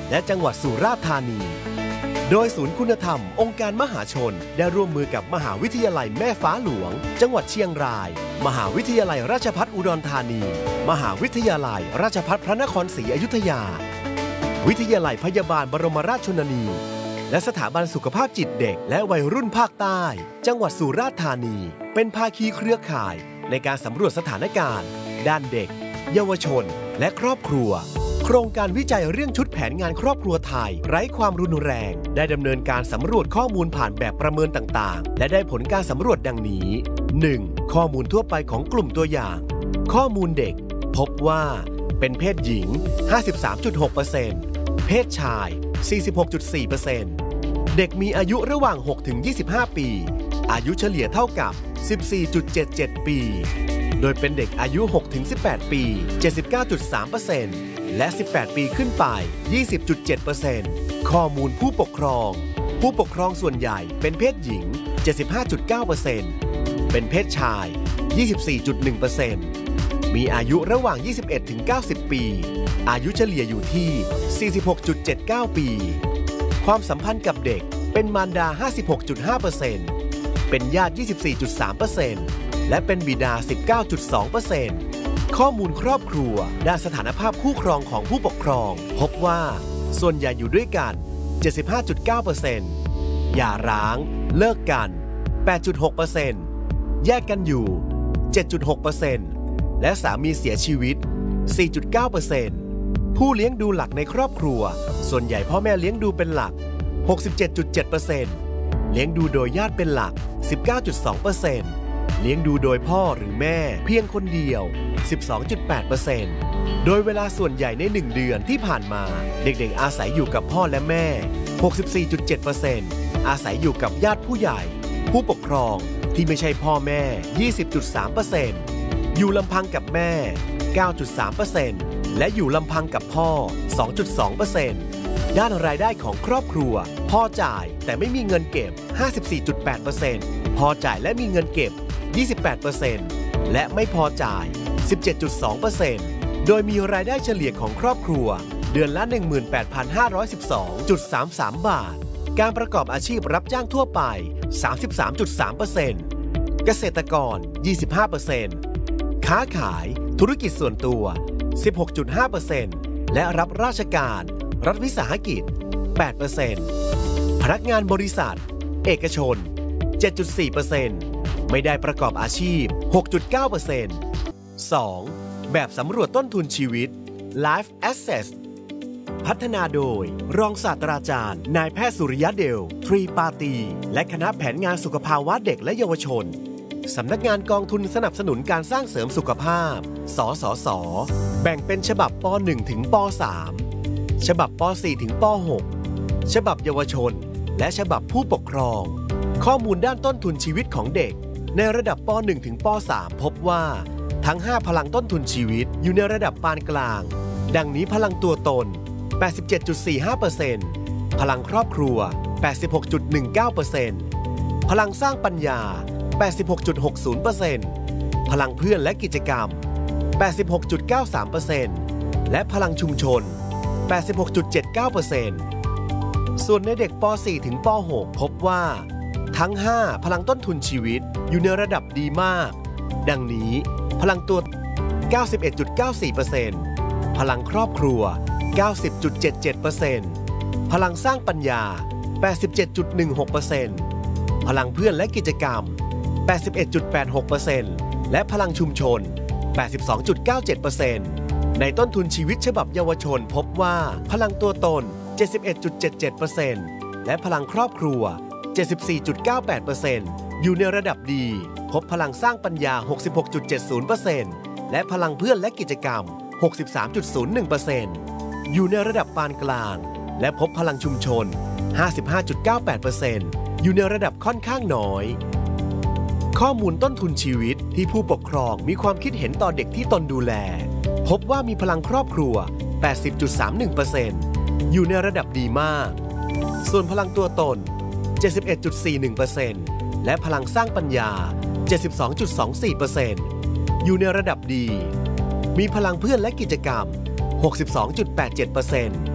และจังหวัดสุราษฎร์ธานีโดยศูนย์คุณธรรมองค์การมหาชนได้ร่วมมือกับมหาวิทยาลัยแม่ฟ้าหลวงจังหวัดเชียงรายมหาวิทยาลัยราชภัฏอุดรธานีมหาวิทยาลัยราชภัฏพระนครศรีอยุธยาวิทยาลัยพยาบาลบรมราชชนนีและสถาบันสุขภาพจิตเด็กและวัยรุ่นภาคใต้จังหวัดสุราษฎร์ธานีเป็นภาคีเครือข่ายในการสำรวจสถานการณ์ด้านเด็กเยาวชนและครอบครัวโครงการวิจัยเรื่องชุดแผนงานครอบครัวไทยไร้ความรุนแรงได้ดำเนินการสำรวจข้อมูลผ่านแบบประเมินต่างๆและได้ผลการสำรวจดังนี้ 1. ข้อมูลทั่วไปของกลุ่มตัวอย่างข้อมูลเด็กพบว่าเป็นเพศหญิง 53.6% เพศชาย 46.4% เด็กมีอายุระหว่าง 6-25 ปีอายุเฉลี่ยเท่ากับ 14.77 ปี โดยเป็นเด็กอายุ 6-18 ปี 79.3% และ 18 ปีขึ้นไป 20.7% ข้อมูลผู้ปกครองส่วนใหญ่เป็นเพศหญิง 75.9% เป็นเพศชาย 24.1%มีอายุระหว่าง 21-90 ปีอายุเฉลี่ยอยู่ที่ 46.79 ปีความสัมพันธ์กับเด็กเป็นมารดา 56.5%เป็นญาติ 24.3% และเป็นบิดา 19.2%ข้อมูลครอบครัวด้านสถานภาพคู่ครองของผู้ปกครองพบว่าส่วนใหญ่อยู่ด้วยกัน 75.9% หย่าร้างเลิกกัน 8.6% แยกกันอยู่ 7.6% และสามีเสียชีวิต 4.9% ผู้เลี้ยงดูหลักในครอบครัวส่วนใหญ่พ่อแม่เลี้ยงดูเป็นหลัก 67.7% เลี้ยงดูโดยญาติเป็นหลัก 19.2%เลี้ยงดูโดยพ่อหรือแม่เพียงคนเดียว 12.8% โดยเวลาส่วนใหญ่ใน1เดือนที่ผ่านมาเด็กๆอาศัยอยู่กับพ่อและแม่ 64.7% อาศัยอยู่กับญาติผู้ใหญ่ผู้ปกครองที่ไม่ใช่พ่อแม่ 20.3% อยู่ลำพังกับแม่ 9.3% และอยู่ลำพังกับพ่อ 2.2%ด้านรายได้ของครอบครัวพ่อจ่ายแต่ไม่มีเงินเก็บ 54.8% พอจ่ายและมีเงินเก็บ 28% และไม่พอจ่าย 17.2% โดยมีรายได้เฉลี่ยของครอบครัวเดือนละ 18,512.33 บาทการประกอบอาชีพรับจ้างทั่วไป 33.3% เกษตรกร 25%ค้าขายธุรกิจส่วนตัว 16.5% และรับราชการรัฐวิสาหกิจ 8% พนักงานบริษัทเอกชน 7.4% ไม่ได้ประกอบอาชีพ 6.9% 2. แบบสำรวจต้นทุนชีวิต Life Assess พัฒนาโดยรองศาสตราจารย์นายแพทย์สุริยะเดลทรีปาตีและคณะแผนงานสุขภาวะเด็กและเยาวชนสำนักงานกองทุนสนับสนุนการสร้างเสริมสุขภาพสสส.แบ่งเป็นฉบับป .1 ถึงป .3 ฉบับป .4 ถึงป .6 ฉบับเยาวชนและฉบับผู้ปกครองข้อมูลด้านต้นทุนชีวิตของเด็กในระดับป .1 ถึงป .3 พบว่าทั้ง5พลังต้นทุนชีวิตอยู่ในระดับปานกลางดังนี้พลังตัวตน 87.45% พลังครอบครัว 86.19% พลังสร้างปัญญา 86.60% พลังเพื่อนและกิจกรรม 86.93% และพลังชุมชน 86.79% ส่วนในเด็กป .4 ถึงป .6 พบว่าทั้ง5พลังต้นทุนชีวิตอยู่ในระดับดีมากดังนี้พลังตัว 91.94% พลังครอบครัว 90.77% พลังสร้างปัญญา 87.16% พลังเพื่อนและกิจกรรม 81.86% และพลังชุมชน 82.97% ในต้นทุนชีวิตฉบับเยาวชนพบว่าพลังตัวตน 71.77% และพลังครอบครัว 74.98% อยู่ในระดับดีพบพลังสร้างปัญญา 66.70% และพลังเพื่อนและกิจกรรม 63.01% อยู่ในระดับปานกลางและพบพลังชุมชน 55.98% อยู่ในระดับค่อนข้างน้อยข้อมูลต้นทุนชีวิตที่ผู้ปกครองมีความคิดเห็นต่อเด็กที่ตนดูแลพบว่ามีพลังครอบครัว 80.31% อยู่ในระดับดีมากส่วนพลังตัวตน 71.41% และพลังสร้างปัญญา 72.24% อยู่ในระดับดีมีพลังเพื่อนและกิจกรรม 62.87%